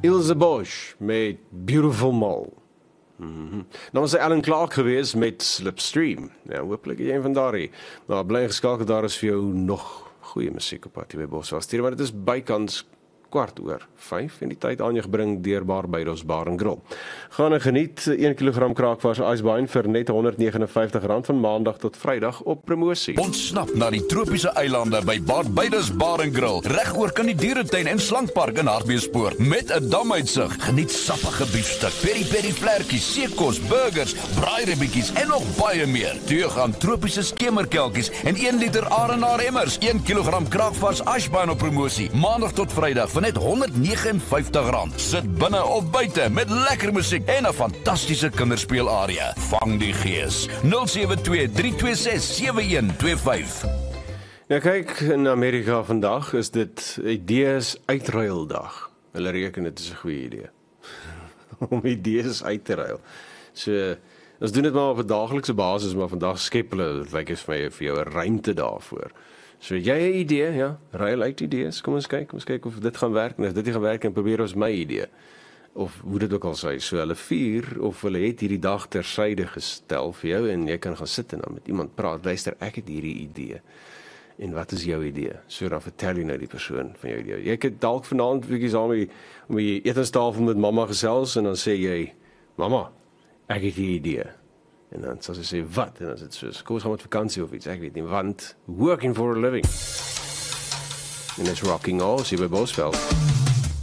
Ilse Bosch met Beautiful Mall. Dan was Alan Clark geweest met Slipstream. Ja, hopelijk een van daardie. Maar bly geskakel, daar is vir jou nog goeie musiek op pad by Boswel Studio, maar dit is bykans 4:15 en die tyd aan jou gebring deur Barbados Bar and Grill. Gaan en geniet 1 kg kraakvars ysbein vir net R159 van maandag tot Vrydag op promosie. Ontsnap na die tropiese eilande by Barbados Bar and Grill, reg oor kan die dieretuin en slankpark in Hartbeespoort met 'n damuitsig. Geniet sappige biefstuk, peri-peri vlerkies, seekos, burgers, braairibbietjies en nog baie meer. Teug aan tropiese skemerkelkies en 1 liter Arenaar emmers, 1 kg kraakvars ysbein op promosie, maandag tot Vrydag vir net R159. Sit binne of buite met lekker musiek en 'n fantastiese kinderspeelarea. Vang die gees. 072-326-7125. Ja, kyk, in Amerika vandag is dit idees uitruildag. Hulle reken dit is 'n goeie idee. Om idees uit te ruil. So, ons doen dit maar op 'n daaglikse basis, maar vandag skep hulle, dit lyk vir my, vir jou 'n ruimte daarvoor. So jy 'n idee, ja, ruil uit idees. Kom ons kyk of dit gaan werk. En as dit nie gaan werk, dan probeer ons my idee. Of hoe dit ook al sê. So hulle vier of hulle het hierdie dag tersyde gestel vir jou en jy kan gaan sit en dan met iemand praat. Luister, ek het hierdie idee. En wat is jou idee? So dan vertel jy nou die persoon van jou idee. Jy kan dalk vanaand bietjie saam om die etenstafel met mamma gesels en dan sê jy, mamma, ek het hierdie idee. En dan sal sy sê, wat? En dan is dit soos, kom ons gaan met vakansie of iets, ek weet nie, want working for a living. En it's rocking all, sien by Bosveld.